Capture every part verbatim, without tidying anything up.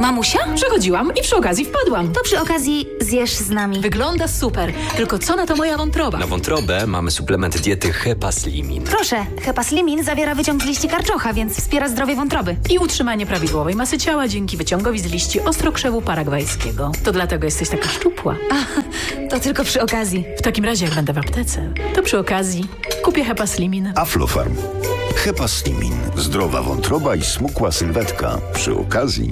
Mamusia? Przechodziłam i przy okazji wpadłam. To przy okazji zjesz z nami. Wygląda super, tylko co na to moja wątroba? Na wątrobę mamy suplement diety Hepaslimin. Proszę, Hepaslimin zawiera wyciąg z liści karczocha, więc wspiera zdrowie wątroby. I utrzymanie prawidłowej masy ciała dzięki wyciągowi z liści ostrokrzewu paragwajskiego. To dlatego jesteś taka szczupła. A, to tylko przy okazji. W takim razie, jak będę w aptece, to przy okazji kupię Hepaslimin. Aflofarm. Hepaslimin. Zdrowa wątroba i smukła sylwetka. Przy okazji.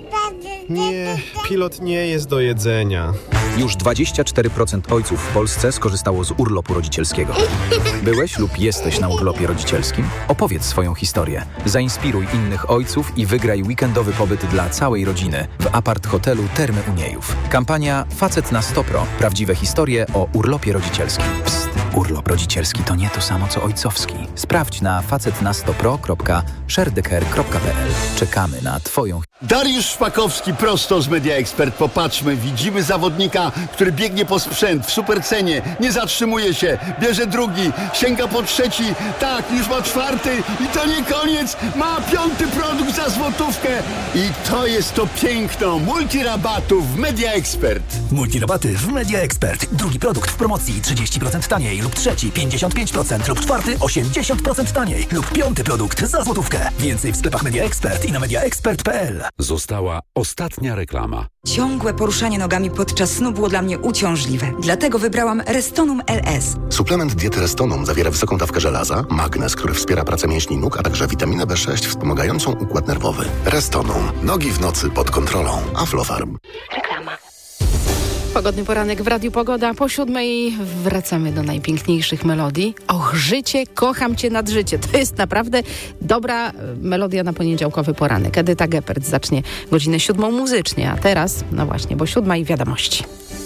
Nie, pilot nie jest do jedzenia. Już dwadzieścia cztery procent ojców w Polsce skorzystało z urlopu rodzicielskiego. Byłeś lub jesteś na urlopie rodzicielskim? Opowiedz swoją historię. Zainspiruj innych ojców i wygraj weekendowy pobyt dla całej rodziny w apart-hotelu Termy Uniejów. Kampania Facet na sto pro. Prawdziwe historie o urlopie rodzicielskim. Psst. Urlop rodzicielski to nie to samo co ojcowski. Sprawdź na facet na sto pro kropka sharedecare kropka p l. Czekamy na Twoją... Dariusz Szpakowski prosto z Media Expert. Popatrzmy, widzimy zawodnika, który biegnie po sprzęt w supercenie, nie zatrzymuje się, bierze drugi, sięga po trzeci, tak, już ma czwarty i to nie koniec, ma piąty produkt za złotówkę i to jest to piękno multirabatów w Media Expert. Multirabaty w Media Expert. Drugi produkt w promocji trzydzieści procent taniej lub trzeci pięćdziesiąt pięć procent lub czwarty osiemdziesiąt procent taniej lub piąty produkt za złotówkę. Więcej w sklepach Media Expert i na mediaexpert kropka p l. Została ostatnia reklama. Ciągłe poruszanie nogami podczas snu było dla mnie uciążliwe. Dlatego wybrałam Restonum L S. Suplement diety Restonum zawiera wysoką dawkę żelaza, magnez, który wspiera pracę mięśni nóg, a także witaminę B sześć wspomagającą układ nerwowy. Restonum. Nogi w nocy pod kontrolą. Aflofarm. Reklama. Pogodny poranek w Radiu Pogoda. Po siódmej wracamy do najpiękniejszych melodii. Och, życie, kocham cię nad życie. To jest naprawdę dobra melodia na poniedziałkowy poranek. Edyta Geppert zacznie godzinę siódmą muzycznie, a teraz, no właśnie, bo siódma i wiadomości.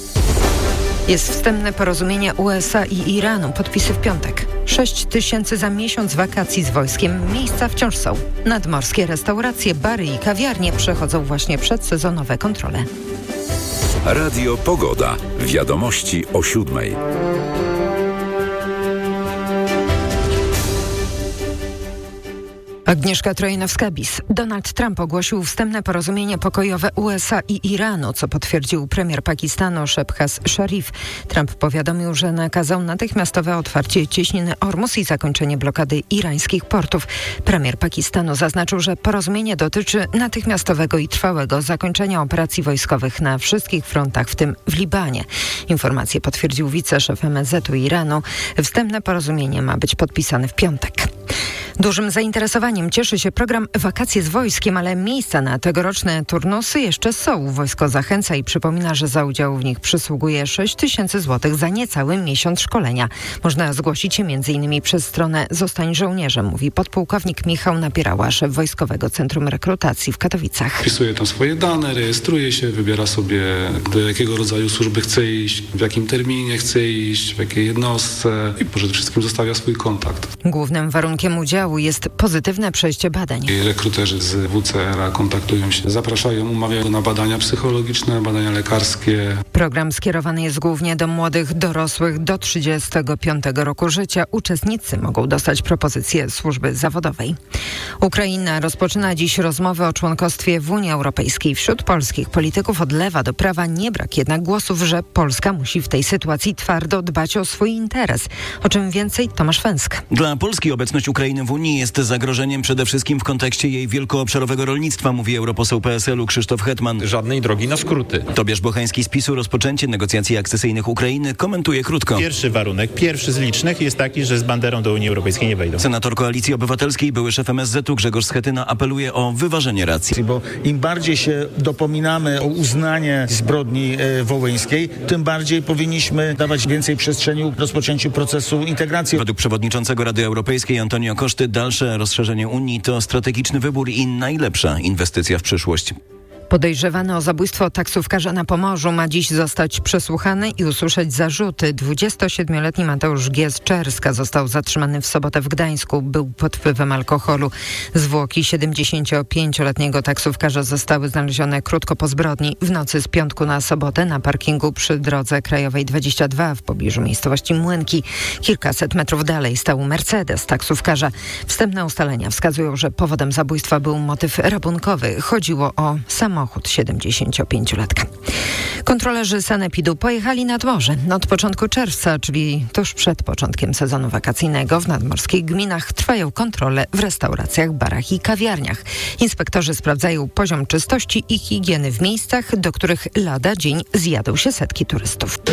Jest wstępne porozumienie U S A i Iranu. Podpisy w piątek. Sześć tysięcy za miesiąc wakacji z wojskiem. Miejsca wciąż są. Nadmorskie restauracje, bary i kawiarnie przechodzą właśnie przedsezonowe kontrole. Radio Pogoda. Wiadomości o siódmej. Agnieszka Trojnowska-Bis. Donald Trump ogłosił wstępne porozumienie pokojowe U S A i Iranu, co potwierdził premier Pakistanu Shehbaz Sharif. Trump powiadomił, że nakazał natychmiastowe otwarcie cieśniny Ormus i zakończenie blokady irańskich portów. Premier Pakistanu zaznaczył, że porozumienie dotyczy natychmiastowego i trwałego zakończenia operacji wojskowych na wszystkich frontach, w tym w Libanie. Informację potwierdził wiceszef M S Z u Iranu. Wstępne porozumienie ma być podpisane w piątek. Dużym zainteresowaniem cieszy się program Wakacje z wojskiem, ale miejsca na tegoroczne turnusy jeszcze są. Wojsko zachęca i przypomina, że za udział w nich przysługuje sześć tysięcy złotych za niecały miesiąc szkolenia. Można zgłosić się między innymi przez stronę Zostań żołnierzem, mówi podpułkownik Michał Napierała, szef Wojskowego Centrum Rekrutacji w Katowicach. Wpisuje tam swoje dane, rejestruje się, wybiera sobie, do jakiego rodzaju służby chce iść, w jakim terminie chce iść, w jakiej jednostce i przede wszystkim zostawia swój kontakt. Głównym warunkiem udziału jest pozytywne przejście badań. I rekruterzy z W C R a kontaktują się, zapraszają, umawiają na badania psychologiczne, badania lekarskie. Program skierowany jest głównie do młodych dorosłych do trzydziestego piątego roku życia. Uczestnicy mogą dostać propozycję służby zawodowej. Ukraina rozpoczyna dziś rozmowy o członkostwie w Unii Europejskiej. Wśród polskich polityków od lewa do prawa nie brak jednak głosów, że Polska musi w tej sytuacji twardo dbać o swój interes. O czym więcej Tomasz Węsk. Dla Polski obecność Ukrainy w Unii jest zagrożeniem przede wszystkim w kontekście jej wielkoobszarowego rolnictwa, mówi europoseł P S L u Krzysztof Hetman. Żadnej drogi na skróty. Tobiasz Bocheński z PiSu rozpoczęcie negocjacji akcesyjnych Ukrainy komentuje krótko. Pierwszy warunek, pierwszy z licznych jest taki, że z banderą do Unii Europejskiej nie wejdą. Senator Koalicji Obywatelskiej, były szef M S Z u Grzegorz Schetyna apeluje o wyważenie racji. Bo im bardziej się dopominamy o uznanie zbrodni e, wołyńskiej, tym bardziej powinniśmy dawać więcej przestrzeni rozpoczęciu procesu integracji. Według przewodniczącego Rady Europejskiej Antonio Koszty dalsze rozszerzenie Unii to strategiczny wybór i najlepsza inwestycja w przyszłość. Podejrzewany o zabójstwo taksówkarza na Pomorzu ma dziś zostać przesłuchany i usłyszeć zarzuty. dwudziestosiedmioletni Mateusz G. z Czerska został zatrzymany w sobotę w Gdańsku. Był pod wpływem alkoholu. Zwłoki siedemdziesięciopięcioletniego taksówkarza zostały znalezione krótko po zbrodni w nocy z piątku na sobotę na parkingu przy drodze krajowej dwadzieścia dwa w pobliżu miejscowości Młynki. Kilkaset metrów dalej stał Mercedes taksówkarza. Wstępne ustalenia wskazują, że powodem zabójstwa był motyw rabunkowy. Chodziło o samochód samochód siedemdziesięciopięciolatka. Kontrolerzy sanepidu pojechali nad morze. Od początku czerwca, czyli tuż przed początkiem sezonu wakacyjnego, w nadmorskich gminach trwają kontrole w restauracjach, barach i kawiarniach. Inspektorzy sprawdzają poziom czystości i higieny w miejscach, do których lada dzień zjadą się setki turystów.